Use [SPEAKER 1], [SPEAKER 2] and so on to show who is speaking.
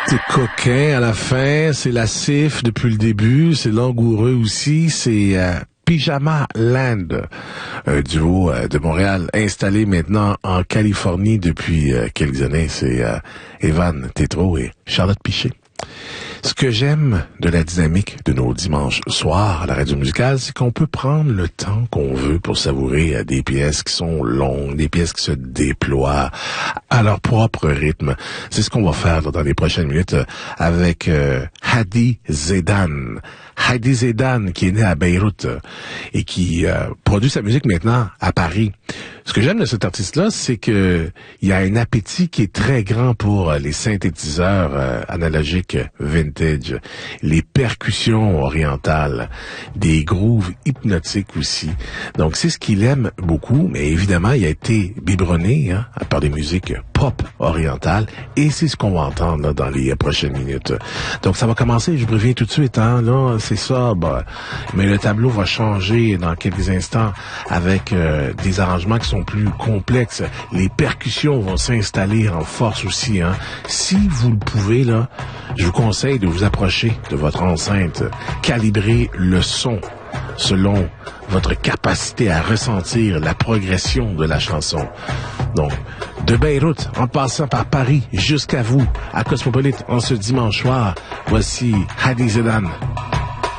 [SPEAKER 1] C'est coquin à la fin, c'est lascif depuis le début, c'est langoureux aussi, c'est Pyjama Land, un duo de Montréal installé maintenant en Californie depuis quelques années. C'est Evan Tétrault et Charlotte Piché. Ce que j'aime de la dynamique de nos dimanches soirs à la radio musicale, c'est qu'on peut prendre le temps qu'on veut pour savourer des pièces qui sont longues, des pièces qui se déploient à leur propre rythme. C'est ce qu'on va faire dans les prochaines minutes avec Hadi Zeydan. Hadi Zeydan, qui est né à Beyrouth et qui produit sa musique maintenant à Paris. Ce que j'aime de cet artiste-là, c'est que il y a un appétit qui est très grand pour les synthétiseurs analogiques vintage, les percussions orientales, des grooves hypnotiques aussi. Donc c'est ce qu'il aime beaucoup, mais évidemment il a été biberonné par des musiques pop orientales et c'est ce qu'on va entendre là, dans les prochaines minutes. Donc ça va commencer, je préviens tout de suite, là c'est ça, mais le tableau va changer dans quelques instants avec des arrangements qui sont plus complexes. Les percussions vont s'installer en force aussi. Si vous le pouvez, là, je vous conseille de vous approcher de votre enceinte, calibrer le son selon votre capacité à ressentir la progression de la chanson. Donc, de Beyrouth, en passant par Paris, jusqu'à vous, à Cosmopolite, en ce dimanche soir, voici Hadi Zeydan.